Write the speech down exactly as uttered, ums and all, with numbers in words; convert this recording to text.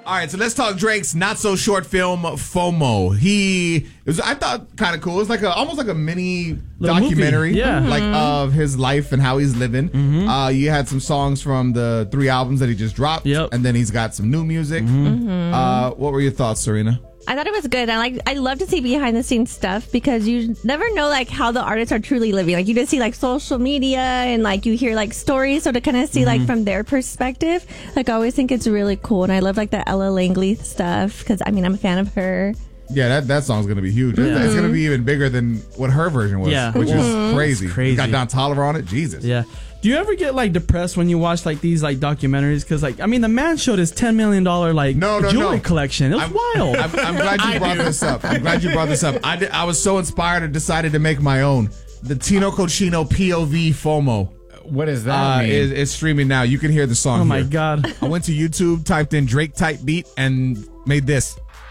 All right, so let's talk Drake's not so short film FOMO. He it was I thought kind of cool. It was like a almost like a mini Little documentary, movie. Yeah. like Mm-hmm. of his life and how he's living. Mm-hmm. Uh, you had some songs from the three albums that he just dropped, Yep. and then he's got some new music. Mm-hmm. Uh, what were your thoughts, Serena? I thought it was good. I like. I love to see behind the scenes stuff because you never know like how the artists are truly living. Like you just see like social media and like you hear like stories, so to kind of see Mm-hmm. like from their perspective. Like I always think it's really cool, and I love like the Ella Langley stuff because I mean I'm a fan of her. Yeah, that, that song's gonna be huge. Yeah. It's gonna be even bigger than what her version was, Yeah. which is crazy. It's crazy. You got Don Toliver on it. Jesus. Yeah. Do you ever get like depressed when you watch like these like documentaries? Because like I mean, the man showed his ten million dollar like No, no, jewelry no. collection. It was I'm, wild. I'm, I'm glad you brought this up. I'm glad you brought this up. I, did, I was so inspired and decided to make my own. The Tino Cochino P O V FOMO. What is that Uh, mean? is, is streaming now. You can hear the song. Oh my here. god. I went to YouTube, typed in Drake type beat, and made this.